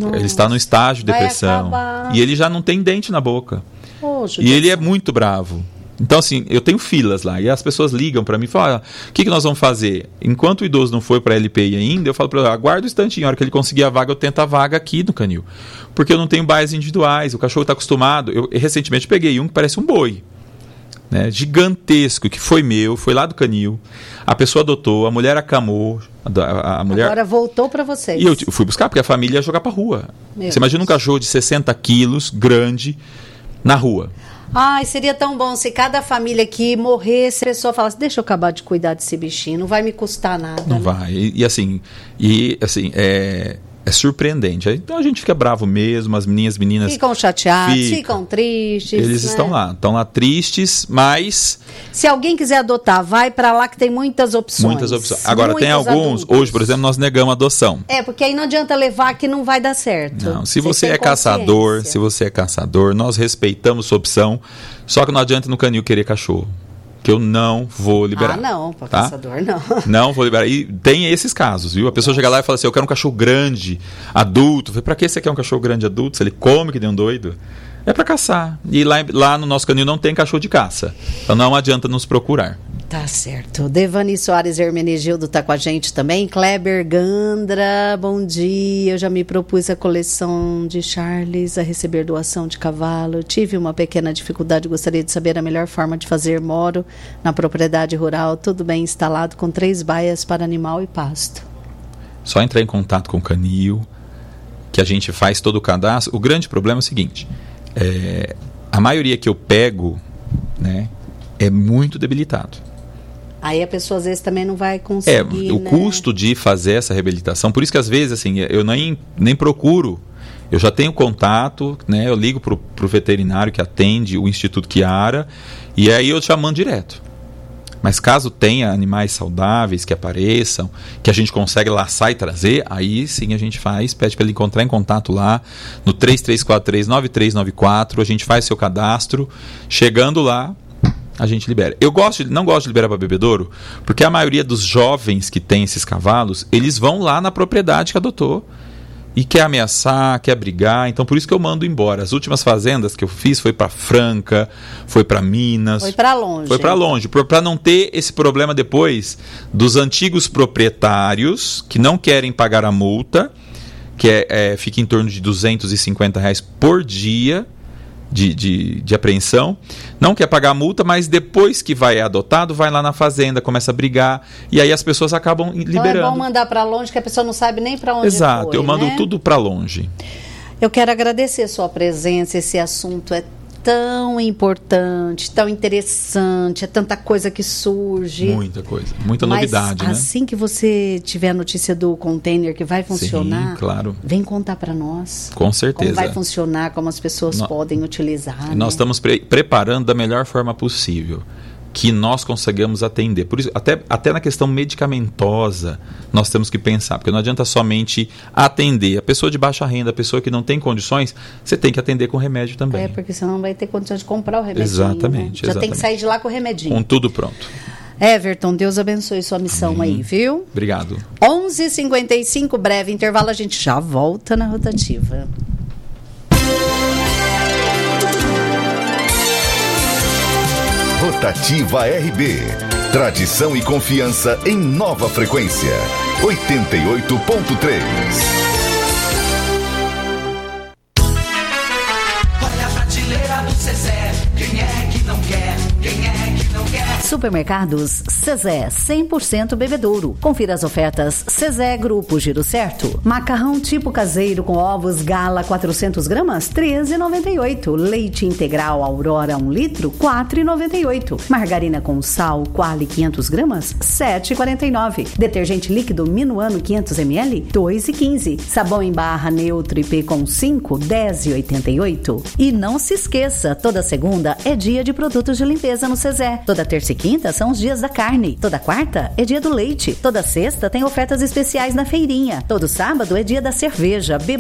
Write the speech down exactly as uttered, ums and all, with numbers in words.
Nossa. Ele está no estágio de depressão. E ele já não tem dente na boca. Poxa, e ele é muito bravo. Então, assim, eu tenho filas lá. E as pessoas ligam para mim e falam, ah, o que, que nós vamos fazer? Enquanto o idoso não foi para a L P I ainda, eu falo para ele, aguarda um instantinho. A hora que ele conseguir a vaga, eu tento a vaga aqui no canil. Porque eu não tenho baias individuais. O cachorro está acostumado. Eu recentemente peguei um que parece um boi. Né, gigantesco, que foi meu, foi lá do canil, a pessoa adotou, a mulher acamou, a, a mulher... Agora voltou para vocês. E eu fui buscar, porque a família ia jogar para rua. Meu Você Deus. Imagina um cachorro de sessenta quilos, grande, na rua. Ai, seria tão bom se cada família que morresse, a pessoa falasse, deixa eu acabar de cuidar desse bichinho, não vai me custar nada. Não né? vai, e, e assim, e, assim é... É surpreendente. Então a gente fica bravo mesmo, as meninas, meninas ficam chateadas, ficam, ficam tristes. Eles né? estão lá, estão lá tristes, mas... Se alguém quiser adotar, vai para lá que tem muitas opções. Muitas opções. Agora, tem alguns, adultos. Hoje, por exemplo, nós negamos a adoção. É, porque aí não adianta levar que não vai dar certo. Não, se você, você é caçador, se você é caçador, nós respeitamos sua opção, só que não adianta no canil querer cachorro. Que eu não vou liberar. Ah, não, para tá? caçador não. Não vou liberar. E tem esses casos, viu? A pessoa chega lá e fala assim, eu quero um cachorro grande, adulto. Eu falei, pra que você quer um cachorro grande adulto? Se ele come que nem um doido. É para caçar. E lá, lá no nosso canil não tem cachorro de caça. Então não adianta nos procurar. Tá certo. Devani Soares Hermenegildo tá com a gente também. Kleber Gandra, bom dia. Eu já me propus a coleção de Charles a receber doação de cavalo. Tive uma pequena dificuldade, gostaria de saber a melhor forma de fazer. Moro na propriedade rural, tudo bem instalado, com três baias para animal e pasto. Só entrar em contato com o canil, que a gente faz todo o cadastro. O grande problema é o seguinte, é, a maioria que eu pego, né, é muito debilitado. Aí a pessoa às vezes também não vai conseguir, É, o né? custo de fazer essa reabilitação, por isso que às vezes assim, eu nem, nem procuro, eu já tenho contato, né, eu ligo para o veterinário que atende o Instituto Chiara, e aí eu já mando direto. Mas caso tenha animais saudáveis que apareçam, que a gente consegue laçar e trazer, aí sim a gente faz, pede para ele encontrar em contato lá no três três quatro três, nove três nove quatro, a gente faz seu cadastro, chegando lá, a gente libera. Eu gosto, não gosto de liberar para bebedouro, porque a maioria dos jovens que tem esses cavalos, eles vão lá na propriedade que adotou e quer ameaçar, quer brigar, então por isso que eu mando embora. As últimas fazendas que eu fiz foi para Franca, foi para Minas. Foi para longe. Foi para longe, para não ter esse problema depois dos antigos proprietários que não querem pagar a multa, que é, é, fica em torno de duzentos e cinquenta reais por dia, De, de, de apreensão, não quer pagar a multa, mas depois que vai adotado, vai lá na fazenda, começa a brigar, e aí as pessoas acabam liberando. Então é bom mandar para longe, que a pessoa não sabe nem para onde Exato, foi, eu mando né? tudo para longe. Eu quero agradecer a sua presença, esse assunto é tão importante, tão interessante, é tanta coisa que surge. Muita coisa, muita Mas novidade, né? Assim que você tiver a notícia do container que vai funcionar, Sim, claro. Vem contar para nós. Com certeza. Como vai funcionar, como as pessoas no... podem utilizar. Nós né? estamos pre- preparando da melhor forma possível, que nós conseguimos atender. Por isso, até, até na questão medicamentosa, nós temos que pensar, porque não adianta somente atender. A pessoa de baixa renda, a pessoa que não tem condições, você tem que atender com remédio também. É, porque senão não vai ter condições de comprar o remedinho. Exatamente. Né? Já exatamente. tem que sair de lá com o remedinho. Com tudo pronto. Everton, Deus abençoe sua missão Amém. aí, viu? Obrigado. onze e cinquenta e cinco, breve intervalo, a gente já volta na rotativa. Rotativa R B. Tradição e confiança em nova frequência. oitenta e oito ponto três. Olha a prateleira do Zezé. Quem é que não quer? Quem é que não quer? Supermercados Zezé, cem por cento bebedouro. Confira as ofertas Zezé Grupo Giro Certo. Macarrão tipo caseiro com ovos Gala quatrocentos gramas, treze reais e noventa e oito centavos. Leite integral Aurora um litro, quatro reais e noventa e oito centavos. Margarina com sal Quali quinhentos gramas, sete reais e quarenta e nove centavos. Detergente líquido Minuano quinhentos mililitros, dois reais e quinze centavos. Sabão em barra neutro I P com cinco, dez reais e oitenta e oito centavos. E não se esqueça, toda segunda é dia de produtos de limpeza no Zezé. Toda terça e quinta são os dias da carne. Toda quarta é dia do leite. Toda sexta tem ofertas especiais na feirinha. Todo sábado é dia da cerveja. Beba